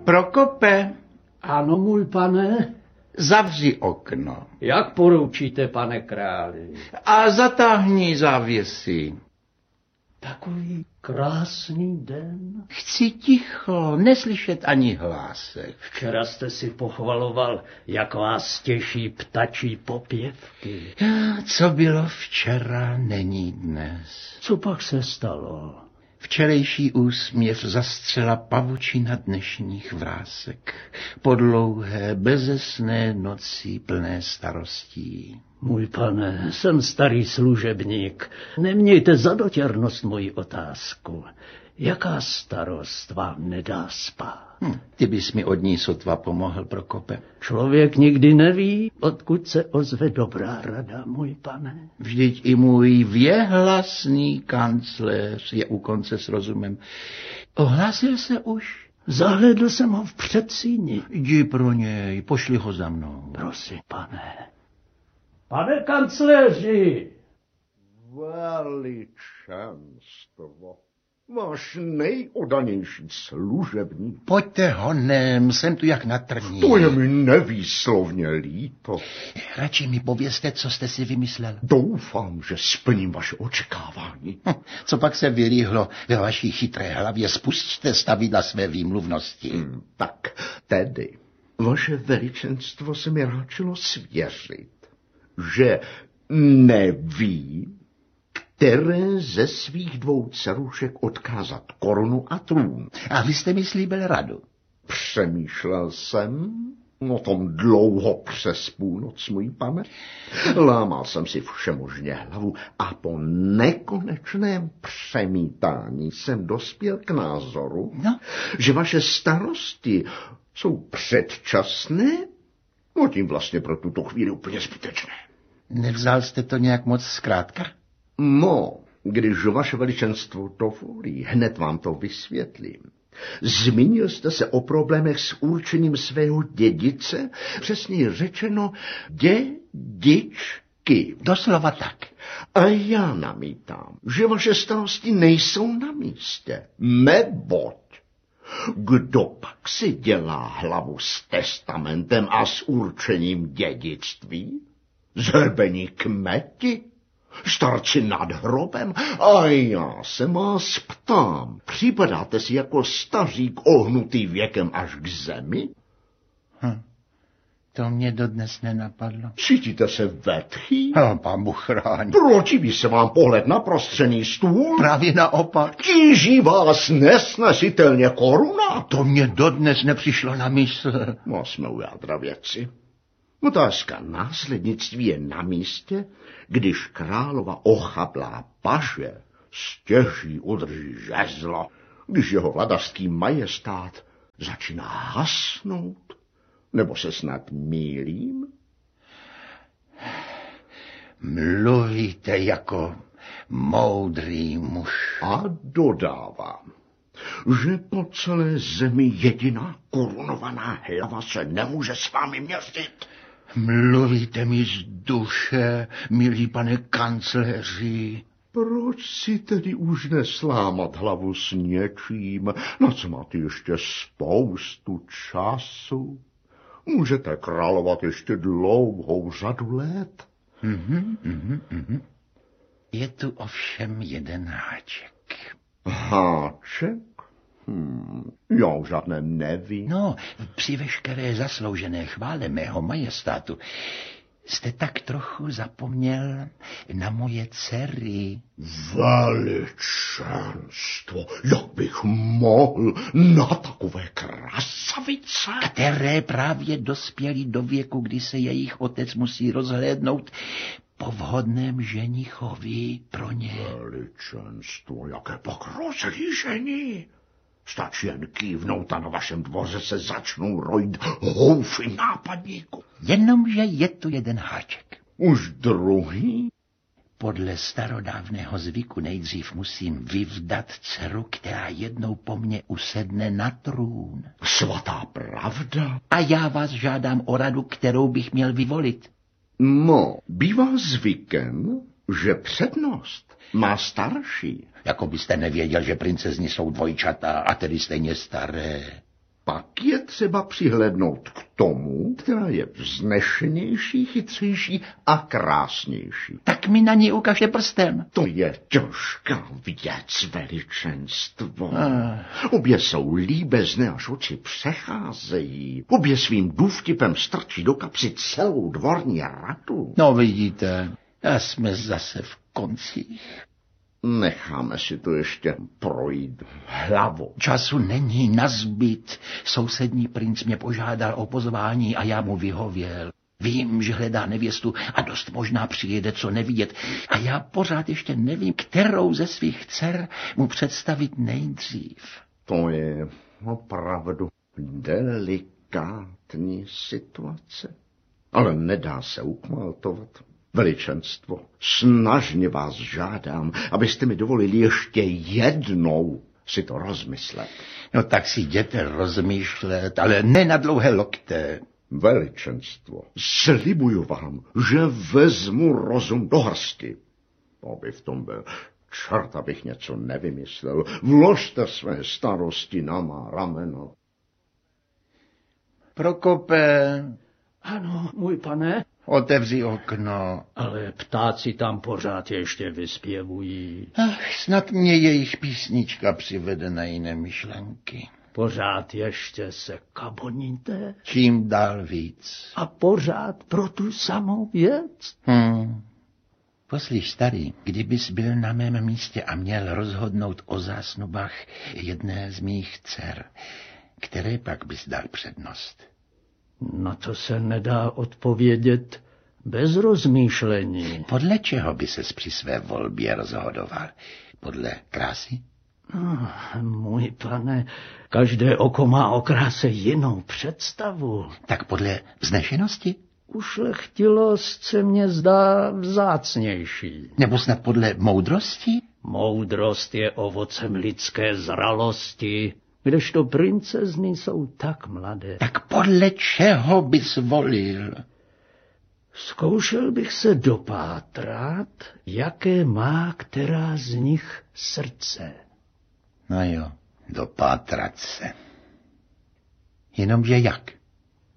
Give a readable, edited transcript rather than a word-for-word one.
Prokope, Ano, můj pane. zavři okno Jak poručíte, pane králi? a zatáhni závěsy. Takový krásný den. Chci ticho, neslyšet ani hlásek. Včera jste si pochvaloval, jak vás těší ptačí popěvky. Co bylo včera, není dnes. Co pak se stalo? Včerejší úsměv zastřela pavučina dnešních vrásek. Po dlouhé, bezesné noci plné starostí. Můj pane, jsem starý služebník. Nemějte za dotěrnost moji otázku. Jaká starost vám nedá spát? Ty bys mi od ní sotva pomohl, Prokope. Člověk nikdy neví, odkud se ozve dobrá rada, můj pane. Vždyť i můj věhlasný kancléř je u konce s rozumem. Ohlásil se už? Zahlédl jsem ho v předsíni. Jdi pro něj, pošli ho za mnou. Prosím, pane. Pane kancléři! Veličenstvo, váš nejodanější služebník. Pojďte honem, jsem tu jak na trní. To je mi nevýslovně líto. Radši mi povězte, co jste si vymyslel. Doufám, že splním vaše očekávání. Co pak se vylíhlo ve vaší chytré hlavě? Spusťte stavidla své výmluvnosti. Tak tedy, vaše veličenstvo se mi ráčilo svěřit, že neví, které ze svých dvou dcerušek odkázat korunu a trůn. A vy jste mi slíbil radu. Přemýšlel jsem o tom dlouho přes půlnoc, můj pane. Lámal jsem si všemožně hlavu a po nekonečném přemítání jsem dospěl k názoru, že vaše starosti jsou předčasné, no tím vlastně pro tuto chvíli úplně zbytečné. Nevzal jste to nějak moc zkrátka? No, když vaše veličenstvo dovolí, hned vám to vysvětlím. Zmínil jste se o problémech s určením svého dědice, přesněji řečeno dědičky. Doslova tak. A já namítám, že vaše starosti nejsou na místě, neboť kdo pak si dělá hlavu s testamentem a s určením dědictví? Zhrbení kmeti? Starci nad hrobem? A já se vás ptám, připadáte si jako stařík ohnutý věkem až k zemi? To mě dodnes nenapadlo. Cítíte se vetchý? Pán Bůh chráň. Protiví se vám pohled na prostřený stůl? Právě naopak. Tíží vás nesnesitelně koruna? To mě dodnes nepřišlo na mysl. No, jsme u jádra věci. Otázka následnictví je na místě, když králova ochablá paže stěží udrží žezlo, když jeho vladařský majestát začíná hasnout. Nebo se snad mýlím? Mluvíte jako moudrý muž. A dodávám, že po celé zemi jediná korunovaná hlava se nemůže s vámi měřit. Mluvíte mi z duše, milý pane kancléři. Proč si tedy už neslámat hlavu s něčím, na co máte ještě spoustu času? Můžete královat ještě dlouhou řadu let. Je tu ovšem jeden háček. Háček? Já o žádném nevím. No, při veškeré zasloužené chvále mého majestátu jste tak trochu zapomněl na moje dcery. Veličenstvo, jak bych mohl na takové krasavice? Které právě dospěly do věku, kdy se jejich otec musí rozhlédnout po vhodném ženichovi pro ně. Veličenstvo, jaké pak rozlížení. Stačí jen kývnout a na vašem dvoře se začnou rojit houfy nápadníků. Jenomže je tu jeden háček. Už druhý? Podle starodávného zvyku nejdřív musím vyvdat dceru, která jednou po mně usedne na trůn. Svatá pravda? A já vás žádám o radu, kterou bych měl vyvolit. No, bývá zvykem, že přednost má starší. Jako byste nevěděl, že princezny jsou dvojčata a tedy stejně staré. Pak je třeba přihlédnout k tomu, která je vznešenější, chytřejší a krásnější. Tak mi na ní ukažte prstem. To je těžká věc, veličenstvo. Obě jsou líbezné, až oči přecházejí. Obě svým důvtipem strčí do kapsy celou dvorní radu. No vidíte, a jsme zase v koncích. Necháme si to ještě projít hlavou. Času není nazbyt. Sousední princ mě požádal o pozvání a já mu vyhověl. Vím, že hledá nevěstu a dost možná přijede co nevidět. A já pořád ještě nevím, kterou ze svých dcer mu představit nejdřív. To je opravdu delikátní situace. Ale nedá se ukmaltovat. Veličenstvo, snažně vás žádám, abyste mi dovolili ještě jednou si to rozmyslet. No tak si jděte rozmýšlet, ale ne na dlouhé lokte. Veličenstvo, slibuju vám, že vezmu rozum do hrsti. Aby v tom byl čert, abych něco nevymyslel. Vložte své starosti na má rameno. Prokope. Ano, můj pane. Otevři okno. Ale ptáci tam pořád ještě vyspěvují. Ach, snad mě jejich písnička přivede na jiné myšlenky. Pořád ještě se kaboníte. Čím dál víc. A pořád pro tu samou věc. Poslyš, starý, kdybys byl na mém místě a měl rozhodnout o zásnubách jedné z mých dcer, které pak bys dal přednost? Na to se nedá odpovědět bez rozmýšlení. Podle čeho by ses při své volbě rozhodoval? Podle krásy? Můj pane, každé oko má o kráse jinou představu. Tak podle vznešenosti? Ušlechtilost se mně zdá vzácnější. Nebo snad podle moudrosti? Moudrost je ovocem lidské zralosti, kdežto princezny jsou tak mladé. Tak podle čeho bys volil? Zkoušel bych se dopátrat, jaké má která z nich srdce. No jo, dopátrat se. Jenomže jak?